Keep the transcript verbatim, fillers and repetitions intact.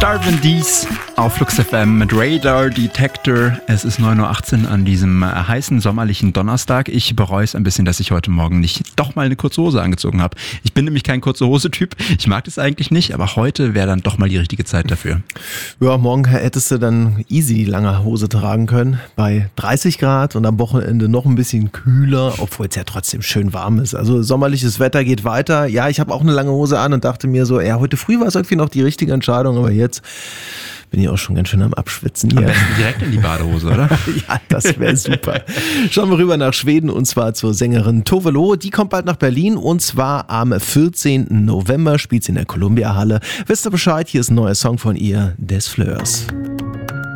Starvin' Dees auf Flux F M mit Radar Detector. Es ist neun Uhr achtzehn an diesem heißen sommerlichen Donnerstag. Ich bereue es ein bisschen, dass ich heute Morgen nicht doch mal eine kurze Hose angezogen habe. Ich bin nämlich kein kurze Hose-Typ. Ich mag das eigentlich nicht, aber heute wäre dann doch mal die richtige Zeit dafür. Ja, morgen hättest du dann easy die lange Hose tragen können. Bei dreißig Grad und am Wochenende noch ein bisschen kühler, obwohl es ja trotzdem schön warm ist. Also sommerliches Wetter geht weiter. Ja, ich habe auch eine lange Hose an und dachte mir so, ja, heute früh war es irgendwie noch die richtige Entscheidung, aber jetzt bin ich auch schon ganz schön am Abschwitzen hier. Am besten direkt in die Badehose, oder? Ja, das wäre super. Schauen wir rüber nach Schweden und zwar zur Sängerin Tove Lo. Die kommt bald nach Berlin und zwar am vierzehnten November spielt sie in der Columbia Halle. Wisst ihr Bescheid? Hier ist ein neuer Song von ihr, Des Fleurs.